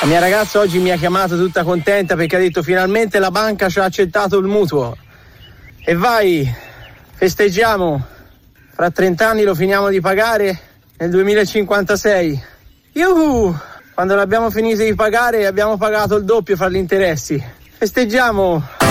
La mia ragazza oggi mi ha chiamato tutta contenta perché ha detto finalmente la banca ci ha accettato il mutuo. E vai, festeggiamo. Fra 30 anni lo finiamo di pagare nel 2056. Yuhu! Quando l'abbiamo finito di pagare abbiamo pagato il doppio fra gli interessi. Festeggiamo!